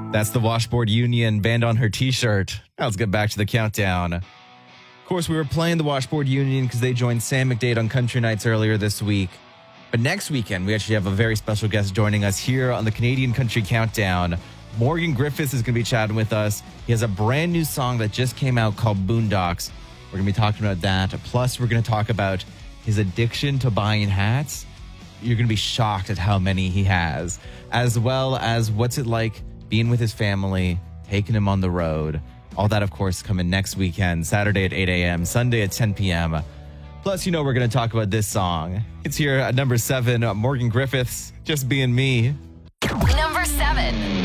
That's the Washboard Union band on her t-shirt. Now let's get back to the countdown. Of course, we were playing the Washboard Union because they joined Sam McDade on Country Nights earlier this week. But next weekend, we actually have a very special guest joining us here on the Canadian Country Countdown. Morgan Griffiths is going to be chatting with us. He has a brand new song that just came out called Boondocks. We're going to be talking about that. Plus, we're going to talk about his addiction to buying hats. You're going to be shocked at how many he has, as well as what's it like being with his family, taking him on the road. All that, of course, coming next weekend, Saturday at 8 a.m., Sunday at 10 p.m. Plus, we're going to talk about this song. It's here at number 7, Morgan Griffiths, Just Being Me. Number 7.